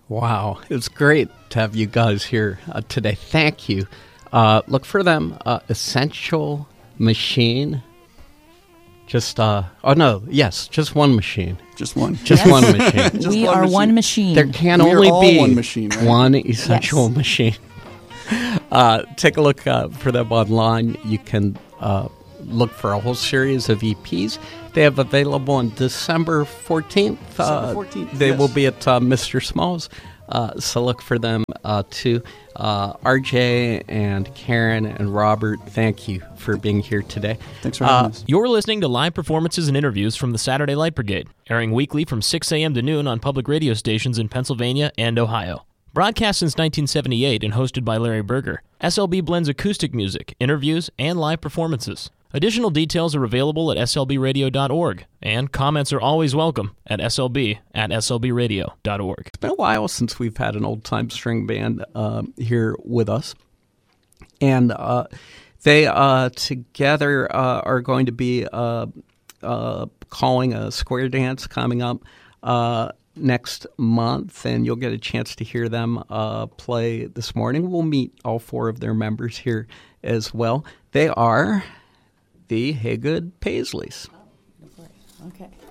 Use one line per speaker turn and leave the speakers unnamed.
Wow, it's great to have you guys here today. Thank you. Look for them, Essential Machine. Just one machine.
Just one.
Just one machine.
We are one machine.
There can only be
one machine, right?
one essential machine. Take a look for them online. You can look for a whole series of EPs. They have available on December 14th. They will be at Mr. Smalls. So look for them too. RJ and Karen and Robert, thank you for being here today.
Thanks for having us.
You're listening to live performances and interviews from the Saturday Light Brigade, airing weekly from 6 a.m. to noon on public radio stations in Pennsylvania and Ohio. Broadcast since 1978 and hosted by Larry Berger, SLB blends acoustic music, interviews, and live performances. Additional details are available at slbradio.org, and comments are always welcome at slb@slbradio.org.
It's been a while since we've had an old-time string band here with us, and they together are going to be calling a square dance coming up next month, and you'll get a chance to hear them play this morning. We'll meet all four of their members here as well. They are the Haygood Paisleys.
Okay.